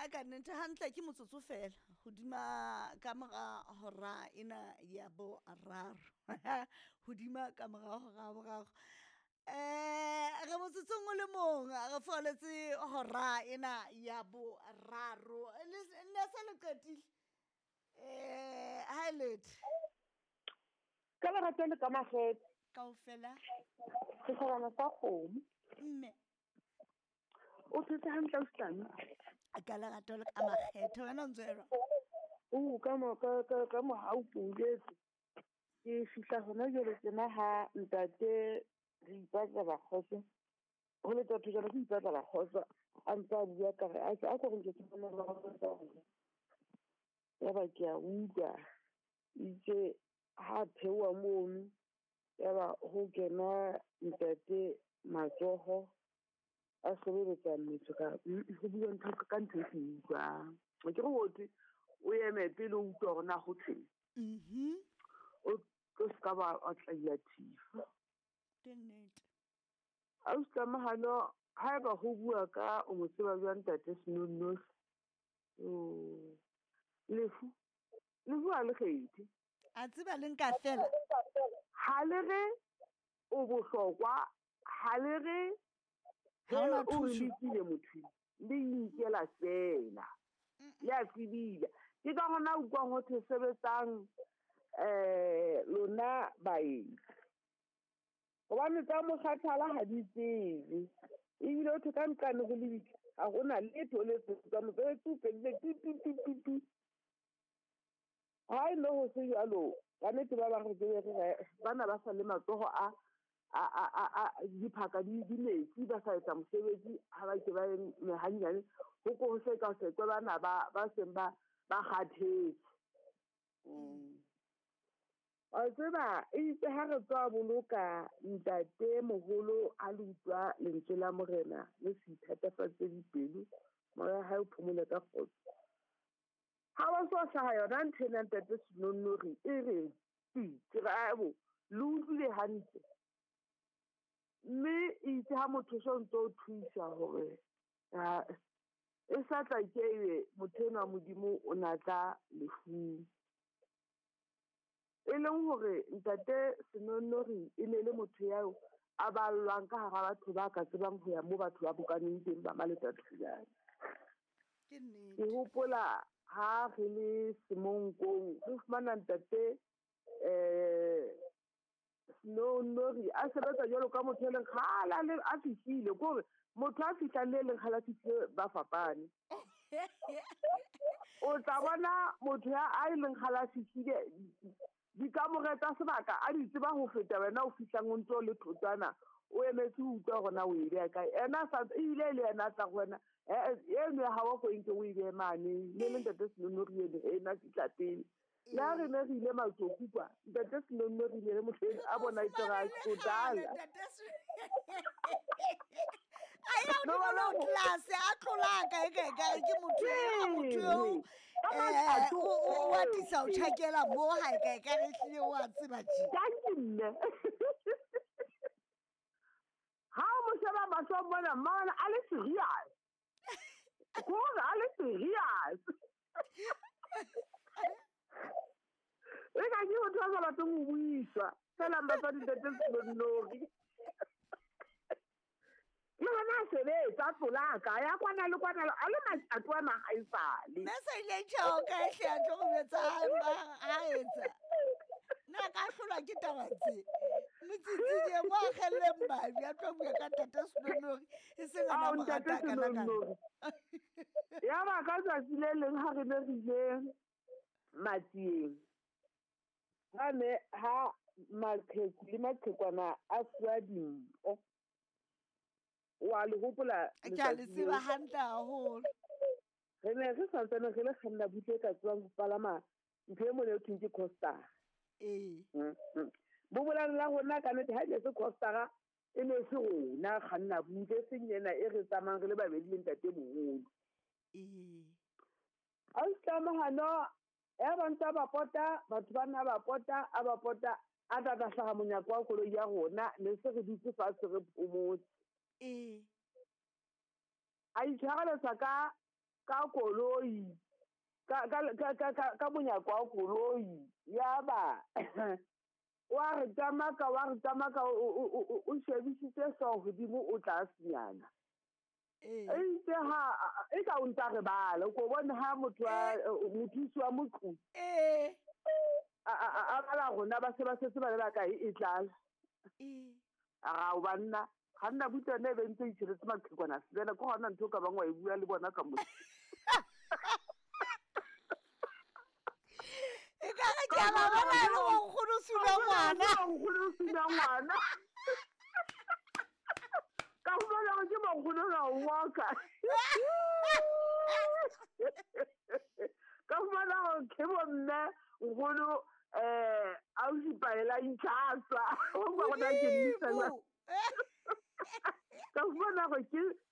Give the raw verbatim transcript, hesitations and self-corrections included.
ka nnete hantle ke motsotso fela hodima ka mora hora ena ya bo raro hodima ka mora hora ya boraro eh re motsotsong o le mong re foletse hora ena ya bo raro le nna sa le qetile eh highlight ka ba rata le ka makgethe kaofela se tsana sa kgomo mme o tsetse hantle o tsana ka la rata le ka makgethe wena ntswera o ka mo ka ka ka mo ha o puletse ke fihla hona jele tsena ha ntate re ipatla ba khotse ho le totho jana ke ipatla ba khotsa a ntse a bua ka re a se a go re ke tsena ba khotsa ya ba ke a utlwa itse ha thewa mono ya ba ho kena ntate matsoho a sebetsa mmetso ka go bua ntho ka ntho e ke utlwang ke re hote o eme pele o utlwa hore na go tsheng mhm o go ska ba a tla thifa tenet a o ska mahano ha ba go bua ka o mo tseba jwa ntate Senono o lefu lefu a le kgethi a tseba le nka fela ha le re o bohlokwa ha le re ha ona o thuso le motho le inkela fela ya tsebile ke ka gona o kwa go the sebetsang eh lona baeng gobane tsa mo kgathala ha di tsebe ebile o theka nkane go le a gona letho le tsa mo be tu pele tu tu tu tu tu ha ilo go se yalo ka nete ba ba re re bana ba sa le matsogo a a a a diphaka di di metsi ba sa etsa mosebetsi ha ba ke ba mehanyane go go se ka se tsa bana ba ba semba ba kgathetse a tseba itse ha re tswa boloka ntate mogolo a lutwa lentswe la morena le se thatafatse dipelo mara ha o phumule ka kgotso ha wa so sa yona nthena ntate Senono re e re ke ra bo le utlwile hantle mme itse ha motho so ntse o thuisa hore a e sa tla ke motho na modimo o natla lefu e leng hore ntate Senono re e le le motho ya a ballwang ka hara batho ba ka tsebang ho ya mo batho ba bukaneng teng ba maleta tsela ke nnete ke hopola ha re le Semonkong re fumana ntate eh Senono re a sebetsa jalo ka motho le khala le a fihlile gore motho a fihlang le leng khala fihle ba fapane o tla bona motho ya a ileng khala fihlile di ka mo reta sebaka a di tseba ho feta wena o fihlang o ntso le thotsana o emetse ho utlwa gona o ile ka ena sa ile le ena tla gona eh eno ha wa go ntse o ile mane le le ntate Senono re ene ena fihla pele la re ne re ile matsoku kwa ntate Senono re ile motho a bona itse ga go dala aya o di bona class a tlolaka e ka ka ke motho e motho eh o wa tisa o tshakela mo ha e ka ka re hlile wa tseba ji ka nne ha mo sheba ba so bona mana a le serious go a le serious e ka ke motho a ba tlo mo buiswa fela mba tsa ditete Senono le bona se be tsa tsolaka ya kwana le kwana a le matšatwa ma haisale nna se ile tšhao ka hle a tlo go betsa ha etsa na ka hlola ke tabatse motsitsi di mo agelle mmabi a tlo bua ka tata Senono e se ngana mo gata kana kana ya ba ka tsatsi le leng ha re ne re ile matieng ane ha maqheku le maqhekwana a fuwa dimpo wa le hopola ke a le tseba hantle haholo re ne re sa tsena re le khanna butse ka tswang go palama ntho e mo le thutse coaster eh bo bolela gona ka nete ha ile se coaster e ne se rona khanna butse se nyena e re tsamang re le babedi le ntate moholo eh a tsama hano ya bantsa ba pota batho bana ba pota a ba pota a ta ka hlaga monyako wa koloi ya rona le se re dutse fa se re phomotse eh a itshwareletsa ka ka koloi ka ka ka ka ka monyako wa koloi ya ba wa re tamaka wa re tamaka o shebisitse so godimo o tla senyana e itse ha e ka o ntsa re bala ko bona ha motho wa mothusi wa motho eh a bala gona ba se ba setse ba le ba ka e tlala eh a ba nna ga nna butla ne be ntse itshiretse makgikwana sele ko gona ntho ka bangwe e bua le bona ka mo e ka re ke ba bona le go go sula ngwana go sula ngwana ka bona go ke mo go na waka ka bona go ke bo mme ngolo eh a o sipaela intshasa o go bona ke nnisa ka bona go ke